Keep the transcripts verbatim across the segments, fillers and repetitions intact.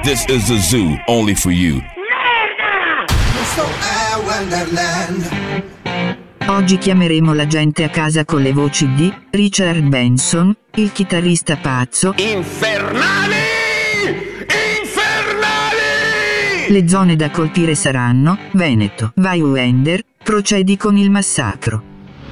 This is the zoo, only for you. Questo è Wonderland. Oggi chiameremo la gente a casa con le voci di Richard Benson, il chitarrista pazzo. Infernali! Infernali! Le zone da colpire saranno Veneto. Vai Wender, procedi con il massacro.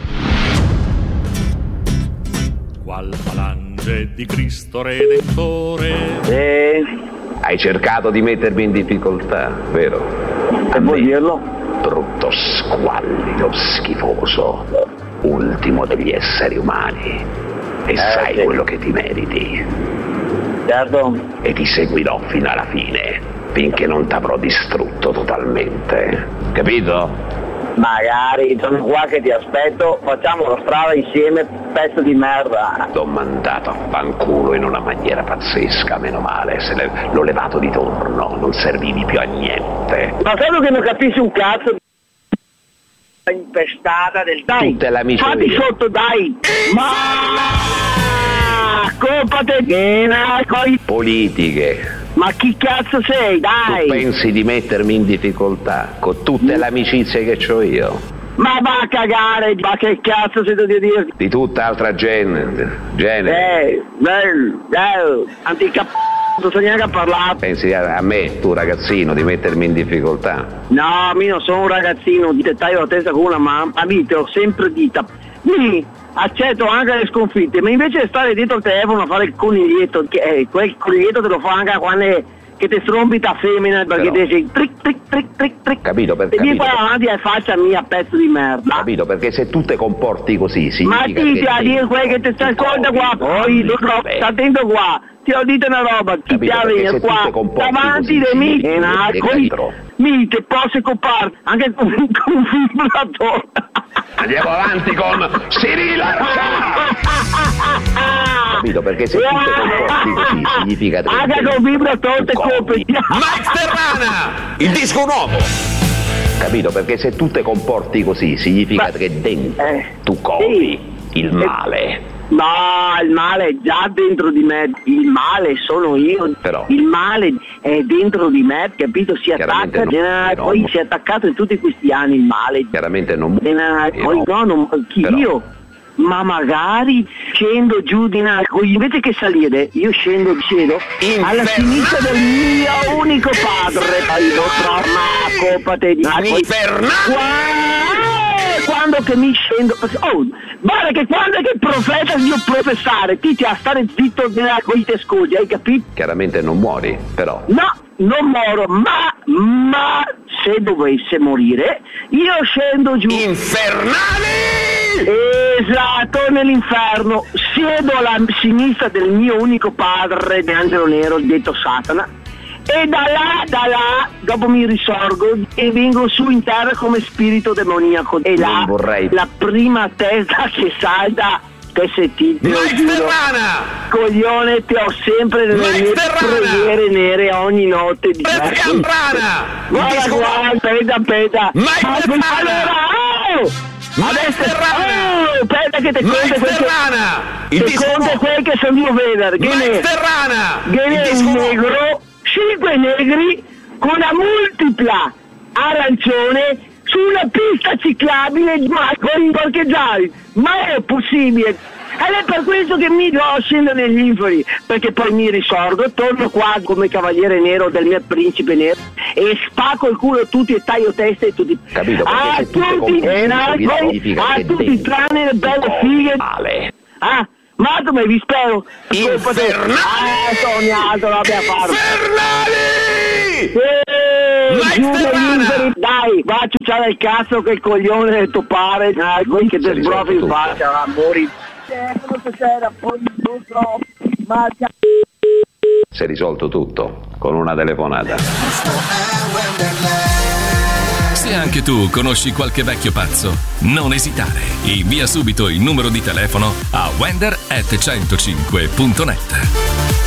Qual falange di Cristo Redentore. Eh, Hai cercato di mettermi in difficoltà, vero? se vuoi dirlo? Brutto squallido, schifoso, ultimo degli esseri umani. E sai sì. quello che ti meriti. Certo. E ti seguirò fino alla fine, finché non t'avrò distrutto totalmente. Capito? Magari, sono qua che ti aspetto, facciamo la strada insieme, pezzo di merda. L'ho mandato a fanculo in una maniera pazzesca, meno male, se le- l'ho levato di torno, non servivi più a niente. Ma credo che non capisci un cazzo di impestata del dai. Tutte la miseria. Fatti sotto, dai. Ma compate piena coi. Politiche. Ma chi cazzo sei, dai? Tu pensi di mettermi in difficoltà con tutte le amicizie che c'ho io? Ma va a cagare, ma che cazzo sento di dire? Di tutta altra gente, genere. Eh, bello, bello, antica p***, non so neanche a parlare. Pensi a, a me, tu ragazzino, di mettermi in difficoltà? No, io non sono un ragazzino, ti taglio la testa con una mamma, a me te l'ho sempre dita. Sì, accetto anche le sconfitte, ma invece di stare dietro al telefono a fare il coniglietto, che, eh, quel coniglietto te lo fa anche quando è, che ti strombita femmina, perché Però- ti sei tric tric tric tric tric. Capito, per, E vieni capito, qua avanti e faccia mia, pezzo di merda. capito, perché se tu te comporti così Ma significa ti che a te- dire quel che ti sta ascolta qua, poi lo tro- Vabbè. sta attento qua, ti ho detto una roba, ti Capito, piace perché venire se tu qua ti comporti davanti così, di me, sì, e una sì, coi- dentro. mi te posso copare anche con con un vibratore. Andiamo avanti con Cirilla! Capito, perché se tu ti comporti così significa che Anche dentro con un vibratore te tu copri. copi. Max Terrana! Il disco nuovo! Capito, perché se tu ti comporti così significa Ma- che dentro eh, tu copi sì. il male. No, il male è già dentro di me, il male sono io, Però- il male è dentro di me, capito? Si Chiaramente attacca, no, eh, però poi no. si è attaccato in tutti questi anni il male. Chiaramente non Eh, poi no, non, chi Però- io? Ma magari scendo giù di una, invece che salire, io scendo, scedo alla Infernale! sinistra del mio unico padre, poi lo trovo, copate di Infernale! Qua- quando che mi scendo, oh, guarda che quando è che il profeta, il mio professare, ti ti a stare zitto con i te scusi, hai capito? chiaramente non muori, però. No, non moro, ma, ma se dovesse morire, io scendo giù. Infernali! Esatto, nell'inferno, siedo alla sinistra del mio unico padre, Angelo Nero, detto Satana, e da là, da là, dopo mi risorgo e vengo su in terra come spirito demoniaco. E là, Non vorrei- la prima testa che salta, che se ti te lo Max giuro, Terrana! coglione, ti ho sempre nelle Max mie Terrana! preghiere nere ogni notte di Max Terrana! Il Guarda, disco guarda, nuovo! aspetta, aspetta. Max Ma- Terrana! Allora, oh! Max Adesso, Terrana! oh, aspetta che te Max conto quel che... Terrana! Il Te disco conto nuovo! quel che sono io vedere. Che Max ne... Terrana! Che Il ne è disco un nuovo! negro, cinque negri, con una multipla arancione su una pista ciclabile ma con i parcheggiati. Ma è possibile? Ed è per questo che mi devo scendere negli inferi, perché poi mi risorgo, torno qua come cavaliere nero del mio principe nero e spacco il culo a tutti e taglio testa e tutti. Capito? Perché A se tu ti tutti, comporti eh, così poi- significa a che tutti dentro tranne le tu belle copi fighe. male. Ah, ma come vi spero? Infernali! Ah, sono alto, l'abbia fatto. Infernali! Eh, Max giù negli Terrana! inferi. Dai, va a ciucciare il cazzo che il coglione del topare, ah, quelli che Si è ti sbrofi risolto in tutto. faccia, amori. Telefono stasera, poi tutto, ma Si è risolto tutto con una telefonata. Questo è Wonderland. Se anche tu conosci qualche vecchio pazzo, non esitare. Invia subito il numero di telefono a wender at centocinque punto net.